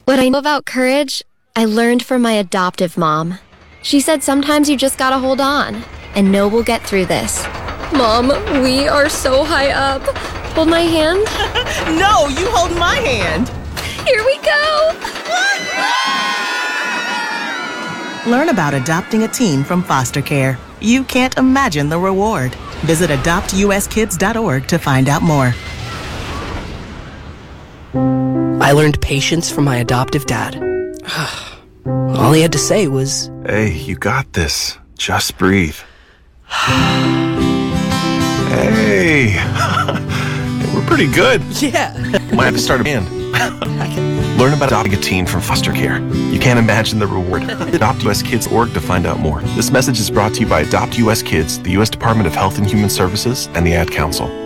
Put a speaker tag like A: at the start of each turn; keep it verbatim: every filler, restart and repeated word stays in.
A: What I know about courage, I learned from my adoptive mom. She said sometimes you just gotta hold on, and know we'll get through this. Mom, we are so high up. Hold my hand.
B: No, you hold my hand.
A: Here we go.
B: Learn about adopting a teen from foster care. You can't imagine the reward. Visit adopt u s kids dot org to find out more.
C: I learned patience from my adoptive dad. All he had to say was,
D: "Hey, you got this. Just breathe." Hey, we're pretty good.
C: yeah.
D: Might have to start a band. Learn about adopting a teen from foster care. You can't imagine the reward. adopt u s kids dot org to find out more. This message is brought to you by Adopt U S Kids, the U S Department of Health and Human Services, and the Ad Council.